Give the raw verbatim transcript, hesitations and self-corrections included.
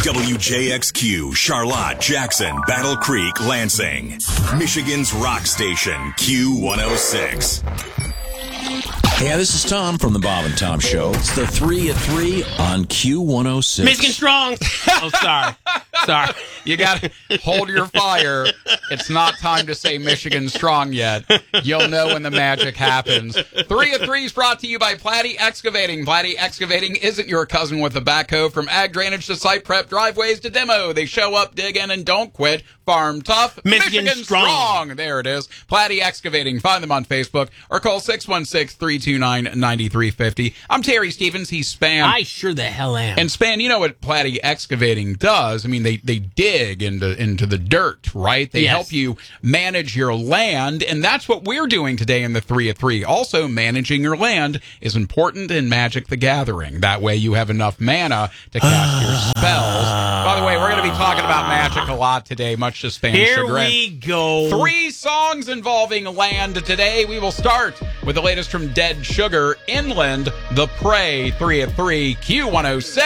W J X Q, Charlotte, Jackson, Battle Creek, Lansing. Michigan's rock station, Q one oh six. Yeah, this is Tom from the Bob and Tom Show. It's the three at three on Q one oh six. Michigan strong. Oh, sorry. Sorry. You got to hold your fire. It's not time to say Michigan strong yet. You'll know when the magic happens. Three at three is brought to you by Platte Excavating. Platte Excavating isn't your cousin with a backhoe. From ag drainage to site prep, driveways to demo. They show up, dig in, and don't quit. Farm tough. Michigan, Michigan strong. strong. There it is. Platte Excavating. Find them on Facebook or call six one six, three two nine, nine three five zero. I'm Terry Stevens. He's Span. I sure the hell am. And Span, you know what Platte Excavating does? I mean, they, they dig into into the dirt, right? They Yes. help you manage your land, and that's what we're doing today in the three at three. Also, managing your land is important in Magic the Gathering. That way you have enough mana to cast your spells. By the way, we're going to be talking about Magic a lot today, much to Span's Here chagrin. we go. Three songs involving land today. We will start with the latest from Dead Sugar, Inland, The Prey, three at three, Q one oh six.